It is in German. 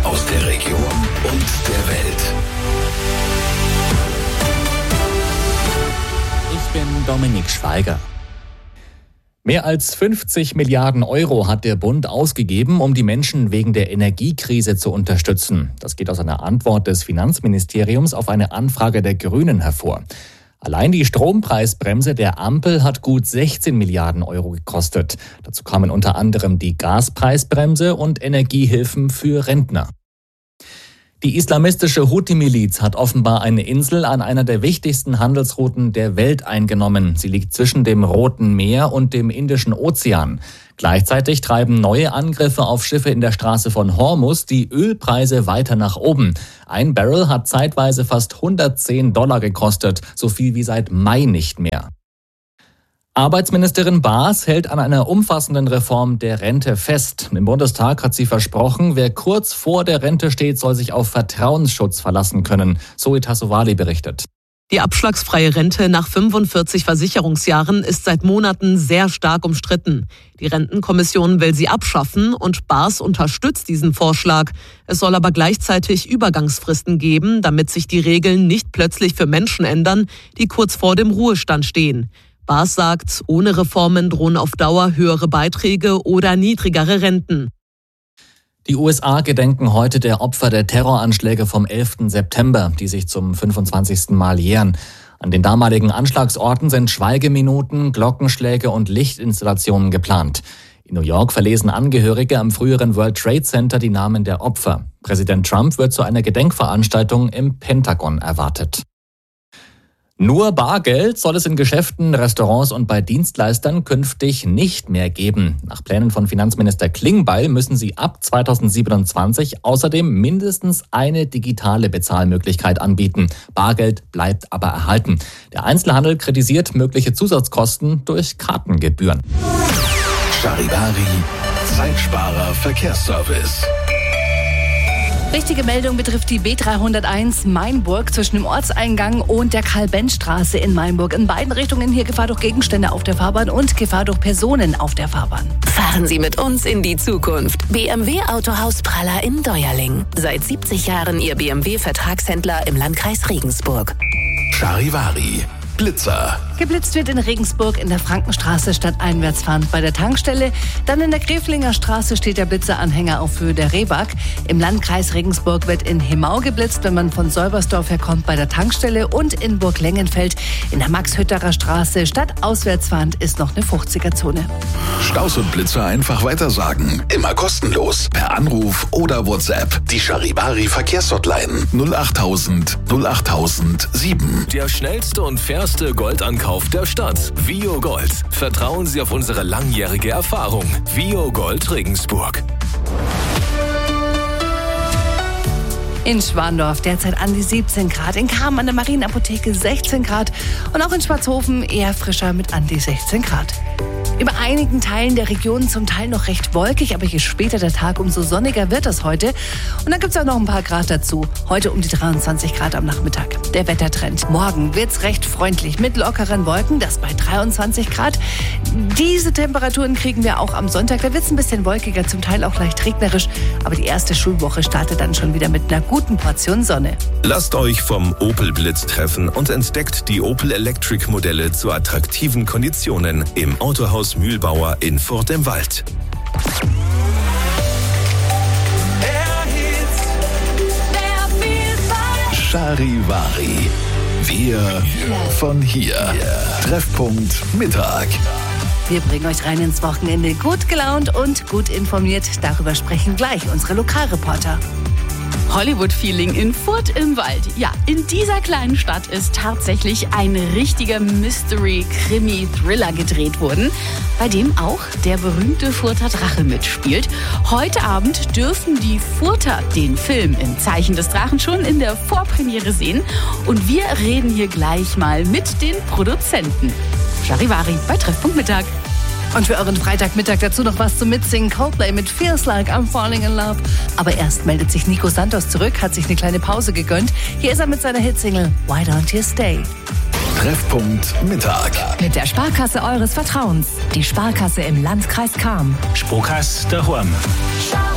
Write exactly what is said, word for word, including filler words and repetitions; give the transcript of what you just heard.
aus der Region und der Welt. Ich bin Dominik Schweiger. Mehr als fünfzig Milliarden Euro hat der Bund ausgegeben, um die Menschen wegen der Energiekrise zu unterstützen. Das geht aus einer Antwort des Finanzministeriums auf eine Anfrage der Grünen hervor. Allein die Strompreisbremse der Ampel hat gut sechzehn Milliarden Euro gekostet. Dazu kamen unter anderem die Gaspreisbremse und Energiehilfen für Rentner. Die islamistische Houthi-Miliz hat offenbar eine Insel an einer der wichtigsten Handelsrouten der Welt eingenommen. Sie liegt zwischen dem Roten Meer und dem Indischen Ozean. Gleichzeitig treiben neue Angriffe auf Schiffe in der Straße von Hormuz die Ölpreise weiter nach oben. Ein Barrel hat zeitweise fast hundertzehn Dollar gekostet, so viel wie seit Mai nicht mehr. Arbeitsministerin Baas hält an einer umfassenden Reform der Rente fest. Im Bundestag hat sie versprochen, wer kurz vor der Rente steht, soll sich auf Vertrauensschutz verlassen können. Zoe Tassovali berichtet. Die abschlagsfreie Rente nach fünfundvierzig Versicherungsjahren ist seit Monaten sehr stark umstritten. Die Rentenkommission will sie abschaffen und Baas unterstützt diesen Vorschlag. Es soll aber gleichzeitig Übergangsfristen geben, damit sich die Regeln nicht plötzlich für Menschen ändern, die kurz vor dem Ruhestand stehen. Baas sagt, ohne Reformen drohen auf Dauer höhere Beiträge oder niedrigere Renten. Die U S A gedenken heute der Opfer der Terroranschläge vom elften September, die sich zum fünfundzwanzigsten Mal jähren. An den damaligen Anschlagsorten sind Schweigeminuten, Glockenschläge und Lichtinstallationen geplant. In New York verlesen Angehörige am früheren World Trade Center die Namen der Opfer. Präsident Trump wird zu einer Gedenkveranstaltung im Pentagon erwartet. Nur Bargeld soll es in Geschäften, Restaurants und bei Dienstleistern künftig nicht mehr geben. Nach Plänen von Finanzminister Klingbeil müssen sie ab zweitausendsiebenundzwanzig außerdem mindestens eine digitale Bezahlmöglichkeit anbieten. Bargeld bleibt aber erhalten. Der Einzelhandel kritisiert mögliche Zusatzkosten durch Kartengebühren. Charivari, Zeitsparer Verkehrsservice. Richtige Meldung betrifft die B dreihunderteins Mainburg zwischen dem Ortseingang und der Karl-Benz-Straße in Mainburg. In beiden Richtungen hier Gefahr durch Gegenstände auf der Fahrbahn und Gefahr durch Personen auf der Fahrbahn. Fahren Sie mit uns in die Zukunft. B M W Autohaus Praller in Deuerling. Seit siebzig Jahren Ihr B M W-Vertragshändler im Landkreis Regensburg. Charivari, Blitzer. Geblitzt wird in Regensburg in der Frankenstraße stadteinwärts fahrend bei der Tankstelle. Dann in der Gräflinger Straße steht der Blitzeranhänger auf Höhe der Rehbach. Im Landkreis Regensburg wird in Hemau geblitzt, wenn man von Säubersdorf herkommt bei der Tankstelle. Und in Burglengenfeld in der Max-Hütterer Straße stadtauswärts fahrend ist noch eine fünfziger-Zone. Staus und Blitzer einfach weitersagen. Immer kostenlos. Per Anruf oder WhatsApp. Die Charivari Verkehrshotline null achttausend null achttausend sieben. Der schnellste und fairste Goldankauf der Stadt. Vio Gold. Vertrauen Sie auf unsere langjährige Erfahrung. Vio Gold Regensburg. In Schwandorf derzeit an die siebzehn Grad, in Cham an der Marienapotheke sechzehn Grad und auch in Schwarzhofen eher frischer mit an die sechzehn Grad. Über einigen Teilen der Region zum Teil noch recht wolkig, aber je später der Tag, umso sonniger wird es heute. Und dann gibt es auch noch ein paar Grad dazu. Heute um die dreiundzwanzig Grad am Nachmittag. Der Wettertrend. Morgen wird es recht freundlich mit lockeren Wolken, das bei dreiundzwanzig Grad. Diese Temperaturen kriegen wir auch am Sonntag. Da wird es ein bisschen wolkiger, zum Teil auch leicht regnerisch. Aber die erste Schulwoche startet dann schon wieder mit einer guten Portion Sonne. Lasst euch vom Opel Blitz treffen und entdeckt die Opel Electric Modelle zu attraktiven Konditionen im Autohaus Mühlbauer in Furt im Wald. Charivari. Wir von hier. Treffpunkt Mittag. Wir bringen euch rein ins Wochenende gut gelaunt und gut informiert. Darüber sprechen gleich unsere Lokalreporter. Hollywood-Feeling in Furt im Wald. Ja, in dieser kleinen Stadt ist tatsächlich ein richtiger Mystery-Krimi-Thriller gedreht worden, bei dem auch der berühmte Furter Drache mitspielt. Heute Abend dürfen die Furter den Film im Zeichen des Drachen schon in der Vorpremiere sehen. Und wir reden hier gleich mal mit den Produzenten. Charivari bei Treffpunkt Mittag. Und für euren Freitagmittag dazu noch was zum Mitsingen. Coldplay mit Feels Like I'm Falling in Love. Aber erst meldet sich Nico Santos zurück, hat sich eine kleine Pause gegönnt. Hier ist er mit seiner Hitsingle Why Don't You Stay? Treffpunkt Mittag. Mit der Sparkasse eures Vertrauens. Die Sparkasse im Landkreis Cham. Sparkasse daheim.